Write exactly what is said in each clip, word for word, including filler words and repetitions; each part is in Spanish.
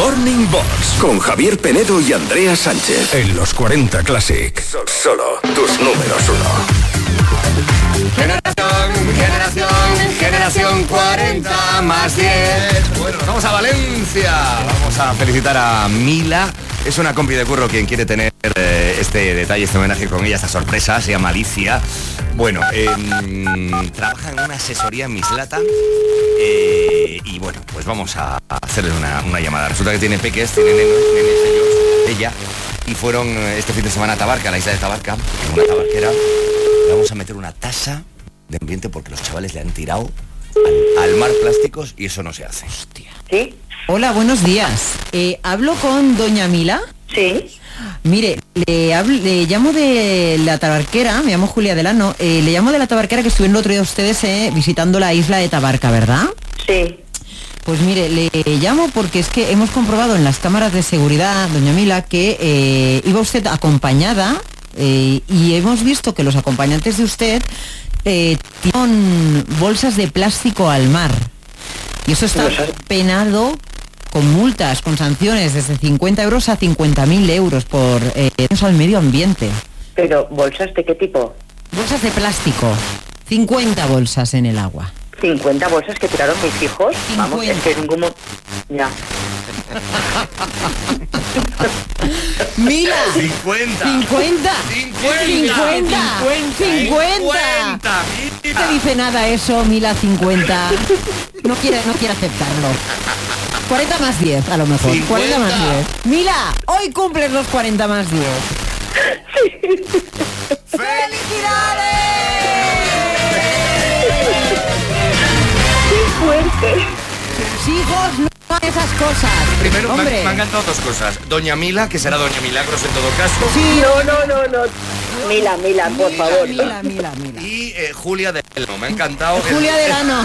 Morning Box con Javier Penedo y Andrea Sánchez en los cuarenta Classic. Solo tus números uno. Generación, generación, generación cuarenta más diez. Bueno, nos vamos a Valencia. Vamos a felicitar a Mila. Es una compi de curro quien quiere tener eh, este detalle, este homenaje con ella, esta sorpresa. Se llama Alicia. Bueno, eh, trabaja en una asesoría en Mislata. Eh, y bueno, pues vamos a hacerle una, una llamada. Resulta que tiene peques, tiene nenes, nenes ellos, ella. Y fueron este fin de semana a Tabarca, a la isla de Tabarca, en una tabarquera. Le vamos a meter una tasa de ambiente porque los chavales le han tirado al, al mar plásticos y eso no se hace. Hostia. ¿Sí? Hola, buenos días. Eh, ¿Hablo con doña Mila? Sí. Mire, le, hablo, le llamo de la tabarquera, me llamo Julia Delano, eh, le llamo de la tabarquera que estuvieron el otro día ustedes eh, visitando la isla de Tabarca, ¿verdad? Sí. Pues mire, le llamo porque es que hemos comprobado en las cámaras de seguridad, doña Mila, que eh, iba usted acompañada eh, y hemos visto que los acompañantes de usted eh, tiran bolsas de plástico al mar. Y eso está penado con multas, con sanciones desde cincuenta euros a cincuenta mil euros por eh, daños al medio ambiente. ¿Pero bolsas de qué tipo? Bolsas de plástico, cincuenta bolsas en el agua. ¿cincuenta bolsas que tiraron mis hijos? cincuenta. Vamos, es que ningún... mo- Ya. Mira, cincuenta. cincuenta. cincuenta. cincuenta. No te dice nada eso, Mila, cincuenta. No quiere, no quiere aceptarlo. cuarenta más diez, a lo mejor. cincuenta. cuarenta más diez. Mila, hoy cumples los cuarenta más diez. ¡Felicidades! ¡Qué fuerte! Hijos, no hagan esas cosas. Primero, me, hombre. me han encantado dos cosas. Doña Mila, que será Doña Milagros en todo caso. Sí, No, no, no, no. Mila, Mila, por Mila, favor. Mila, Mila, Mila. Y eh, Julia Delano. Me ha encantado. Julia Delano.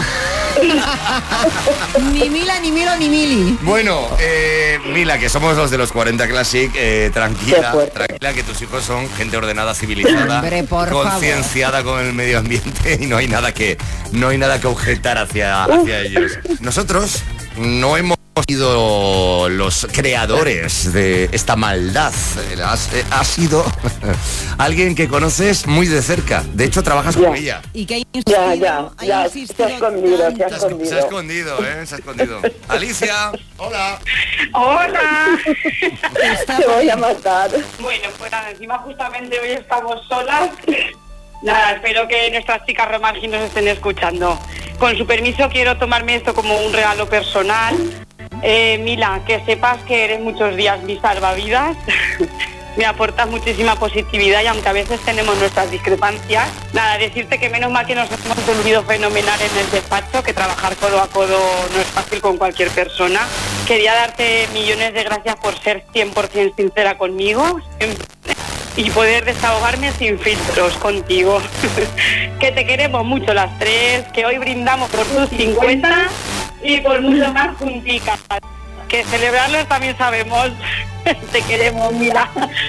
Ni Mila, ni Milo, ni Mili. Bueno, eh, Mila, que somos los de los cuarenta Classic, eh, tranquila, Qué fuerte. tranquila, que tus hijos son gente ordenada, civilizada, Hombre, por concienciada con el medio ambiente y no hay nada que no hay nada que objetar hacia, hacia ellos. Nosotros no hemos sido los creadores de esta maldad. Has, eh, ha sido alguien que conoces muy de cerca. De hecho, trabajas Ya. con ella. Y que hay Ya, ya, ya. Se ha escondido, se ha Se ha, se ha escondido. escondido, ¿eh? Se ha escondido. Alicia, hola. Hola. Te voy a matar. Bueno, pues nada, encima justamente hoy estamos solas. Nada, espero que nuestras chicas Romargi nos estén escuchando. Con su permiso quiero tomarme esto como un regalo personal. Eh, Mila, que sepas que eres muchos días mi salvavidas. Me aportas muchísima positividad y aunque a veces tenemos nuestras discrepancias, nada, decirte que menos mal que nos hemos entendido fenomenal en el despacho, que trabajar codo a codo no es fácil con cualquier persona. Quería darte millones de gracias por ser cien por ciento sincera conmigo y poder desahogarme sin filtros contigo. Que te queremos mucho las tres, que hoy brindamos por tus cincuenta y por mucho más junticas. Que celebrarlos también sabemos. Te queremos, Mila.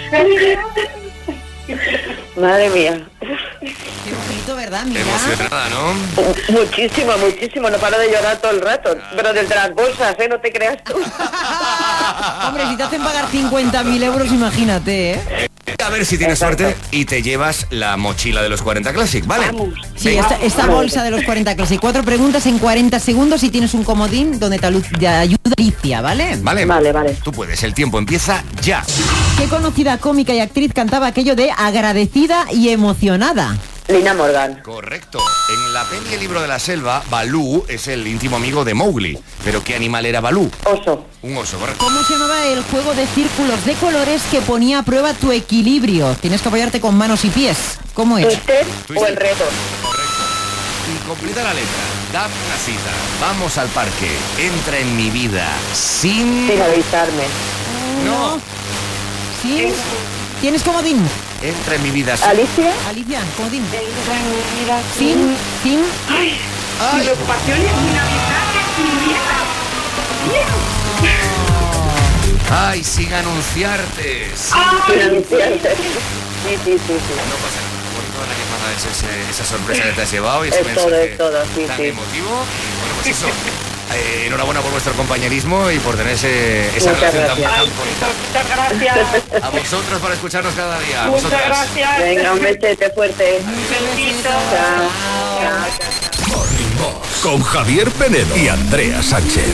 Madre mía. Qué bonito, ¿verdad, Qué Mila? emocionada, ¿no? Muchísimo, muchísimo. No paro de llorar todo el rato. Pero desde las bolsas, ¿eh? No te creas tú. Hombre, si te hacen pagar cincuenta mil euros, imagínate, ¿eh? A ver si tienes suerte y te llevas la mochila de los cuarenta Classic, ¿vale? Vamos. Sí, Venga. esta, esta bolsa de los cuarenta Classic. Cuatro preguntas en cuarenta segundos y tienes un comodín donde te, alu- te ayuda Alicia, ¿vale? Vale, Vale, vale. Tú puedes, el tiempo empieza ya. ¿Qué conocida cómica y actriz cantaba aquello de agradecida y emocionada? Lina Morgan. Correcto. En la peli El libro de la selva, Balú es el íntimo amigo de Mowgli. ¿Pero qué animal era Balú? Oso. Un oso, correcto. ¿Cómo se llamaba el juego de círculos de colores que ponía a prueba tu equilibrio? Tienes que apoyarte con manos y pies. ¿Cómo es? ¿Twister o Twister. el reto? Correcto. Y completa la letra. Dame una cita. Vamos al parque. Entra en mi vida. Sin... Sin avisarme. No. ¿Sí? ¿Tienes comodín? Entra en mi vida. sin- ¿Alicia? Alicia, comodín. Mira, ¿Sin? ¿Sin? Ay, Ay. preocupaciones sin avisarte, sin mierda. Ay, sin anunciarte. Sin... Sin avisarte. Sí, sí, sí, sí. No pasa nada. Por toda la llamada es ese- esa sorpresa que te has llevado y ese Es todo, mensaje es todo, sí, tan sí. emotivo. Y bueno, pues eso. Eh, enhorabuena por vuestro compañerismo y por tener ese, esa Muchas relación tan, gracias. tan Ay, bonita. muchas gracias. A vosotros por escucharnos cada día. A Muchas vosotras. gracias. Venga, un besete fuerte. Un besito. Chao. Chao, chao, chao. Morning Box con Javier Penedo y Andrea Sánchez.